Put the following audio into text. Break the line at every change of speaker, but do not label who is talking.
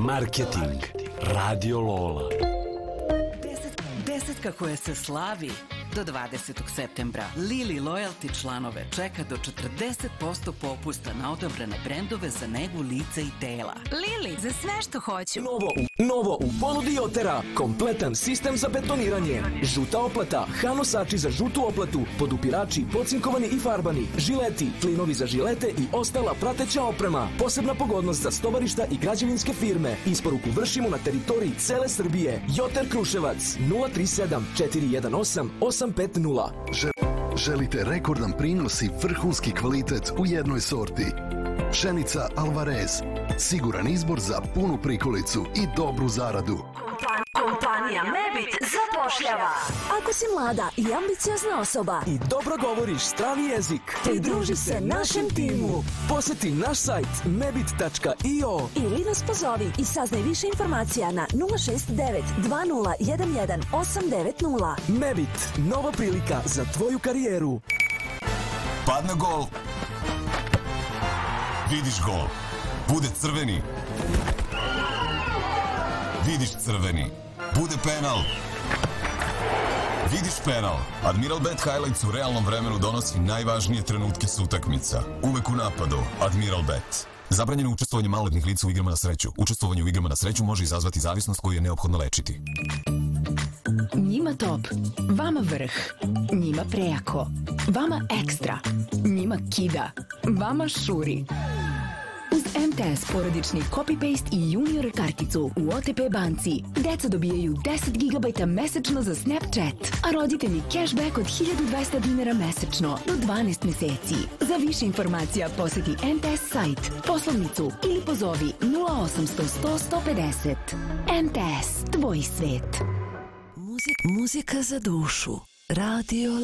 Marketing. Radio Lola.
Desetka koja se slavi do 20. septembra. Lili Loyalty članove čeka do 40% popusta na odabrane brendove za negu lica i tela.
Lili, za sve što hoću.
Novo u ponudi Jotera. Kompletan sistem za betoniranje. Žuta oplata, hanosači za žutu oplatu, podupirači, pocinkovani i farbani, žileti, klinovi za žilete i ostala prateća oprema. Posebna pogodnost za stovarišta i građevinske firme. Isporuku vršimo na teritoriji cele Srbije. Joter Kruševac 037 418 850.
Želite rekordan prinos i vrhunski kvalitet u jednoj sorti? Pšenica Alvarez. Siguran izbor za punu prikolicu i dobru zaradu.
Kompanija Mebit zapošljava. Ako si mlada i ambiciozna osoba
I dobro govoriš strani jezik,
pridruži se našem timu.
poseti naš sajt mebit.io
Ili nas pozovi i saznaj više informacija na 069 2011 890.
Mebit, nova prilika za tvoju karijeru.
Padne gol. Vidiš gol. Bude crveni. Vidiš crveni. Bude penal. Vidiš penal. Admiral Bet Highlights u realnom vremenu donosi najvažnije trenutke s utakmica. Uvek u napadu. Admiral Bet. Zabranjeno učestvovanje maloletnih lica u igrama na sreću. Učestvovanje u igrama na sreću može izazvati zavisnost koju je neophodno lečiti.
Njima top, vama vrh, njima prejako, vama ekstra, njima kida, vama šuri. Uz MTS porodični copy-paste i junior karticu u OTP banci, deca dobijaju 10 GB mesečno za Snapchat, a roditelji cashback od 1200 dinara mesečno do 12 meseci. Za više informacija poseti MTS sajt, poslovnicu ili pozovi 0800 100 150. MTS, tvoj svet.
Muzika za dušu. Radio